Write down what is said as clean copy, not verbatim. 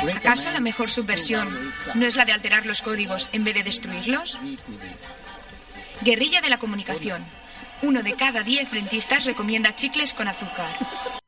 ¿Acaso la mejor subversión no es la de alterar los códigos en vez de destruirlos? Guerrilla de la comunicación. 1 de cada 10 dentistas recomienda chicles con azúcar.